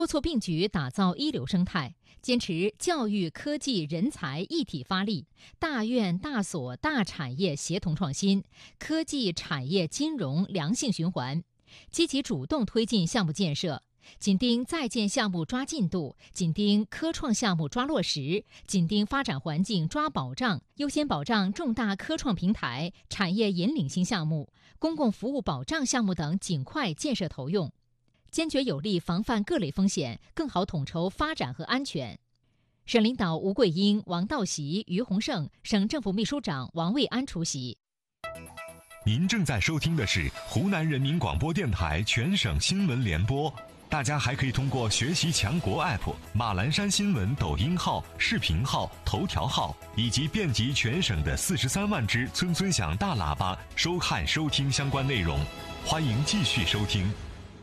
多措并举打造一流生态，坚持教育、科技、人才一体发力，大院、大所、大产业协同创新，科技、产业、金融良性循环，积极主动推进项目建设，紧盯在建项目抓进度，紧盯科创项目抓落实，紧盯发展环境抓保障，优先保障重大科创平台、产业引领性项目、公共服务保障项目等尽快建设投用。坚决有力防范各类风险，更好统筹发展和安全。省领导吴桂英、王道习、于洪胜，省政府秘书长王卫安出席。 您正在收听的是湖南人民广播电台全省新闻联播。大家还可以通过学习强国 App、马栏山新闻抖音号、视频号、头条号以及遍及全省的43万只村村响大喇叭收看收听相关内容。欢迎继续收听。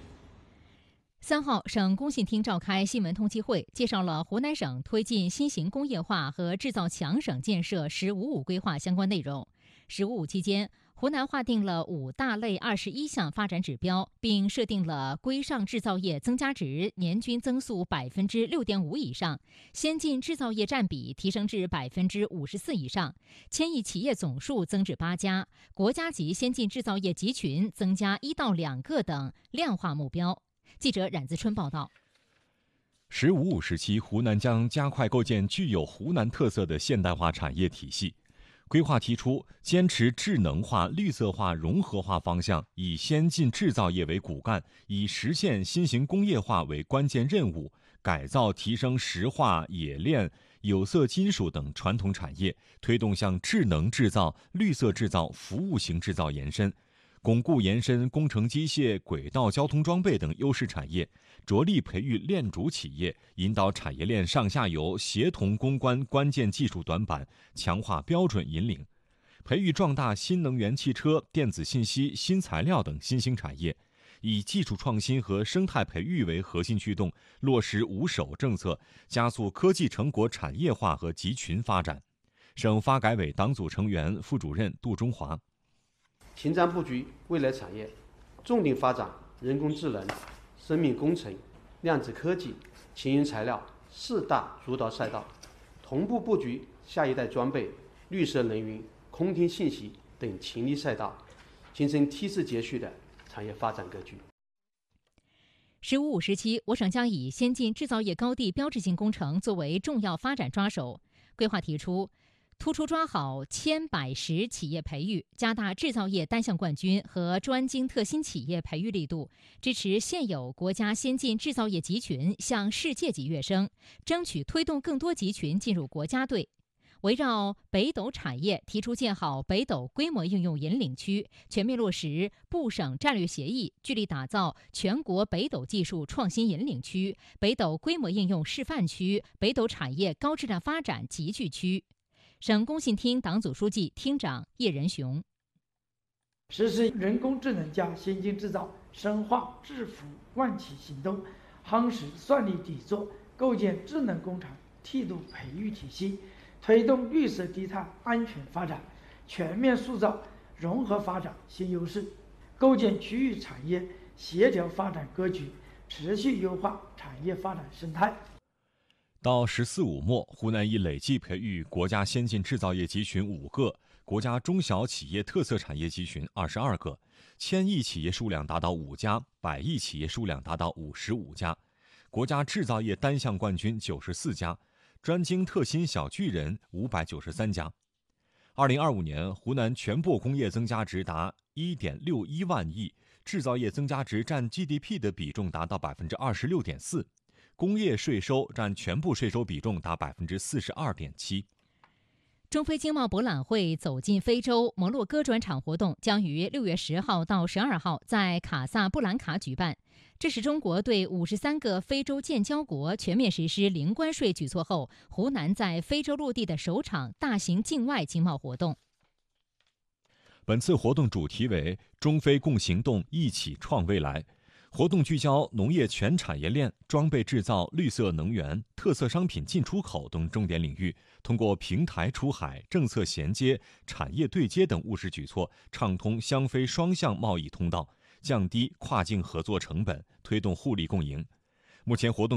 3号，省工信厅召开新闻通气会，介绍了湖南省推进新型工业化和制造强省建设“十五五”规划相关内容。“十五五”期间，湖南划定了5大类21项发展指标，并设定了规上制造业增加值年均增速6.5%以上，先进制造业占比提升至54%以上，千亿企业总数增至8家，国家级先进制造业集群增加1到2个等量化目标。记者冉自春报道。 “15+5”时期，湖南将加快构建具有湖南特色的现代化产业体系。规划提出，坚持智能化、绿色化、融合化方向，以先进制造业为骨干，以实现新型工业化为关键任务，改造提升石化、冶炼、有色金属等传统产业，推动向智能制造、绿色制造、服务型制造延伸。巩固延伸工程机械、轨道交通装备等优势产业，着力培育链主企业，引导产业链上下游协同攻关关键技术短板，强化标准引领，培育壮大新能源汽车、电子信息、新材料等新兴产业，以技术创新和生态培育为核心驱动，落实5守政策，加速科技成果产业化和集群发展。省发改委党组成员、副主任杜中华。 前瞻布局未来产业，重点发展人工智能、生命工程、量子科技、前沿材料4大主导赛道，同步布局下一代装备、绿色能源、空天信息等潜力赛道，形成梯次节序的产业发展格局。 “15+5”时期，我省将以先进制造业高地标志性工程作为重要发展抓手。规划提出，突出抓好千百实企业培育，加大制造业单项冠军和专精特新企业培育力度，支持现有国家先进制造业集群向世界级跃升，争取推动更多集群进入国家队。围绕北斗产业，提出建好北斗规模应用引领区，全面落实部省战略协议，聚力打造全国北斗技术创新引领区、北斗规模应用示范区、北斗产业高质量发展集聚区。省工信厅党组书记、厅长叶仁雄。 实施人工智能加先进制造，深化智服万企行动，夯实算力底座，构建智能工厂梯度培育体系，推动绿色低碳安全发展，全面塑造融合发展新优势，构建区域产业协调发展格局，持续优化产业发展生态。 到“15+5”末，湖南已累计培育国家先进制造业集群5个，国家中小企业特色产业集群22个，千亿企业数量达到5家，百亿企业数量达到55家，国家制造业单项冠军94家，专精特新小巨人593家。2025年，湖南全部工业增加值达1.61万亿，制造业增加值占 GDP 的比重达到26.4%。工业税收占全部税收比重达42.7%。 中非经贸博览会走进非洲摩洛哥专场活动将于6月10号到12号在卡萨布兰卡举办。这是中国对53个非洲建交国全面实施零关税举措后，湖南在非洲落地的首场大型境外经贸活动。 本次活动主题为“中非共行动，一起创未来”。活动聚焦农业全产业链、装备制造、绿色能源、特色商品进出口等重点领域，通过平台出海、政策衔接、产业对接等务实举措，畅通湘非双向贸易通道，降低跨境合作成本，推动互利共赢。 目前活动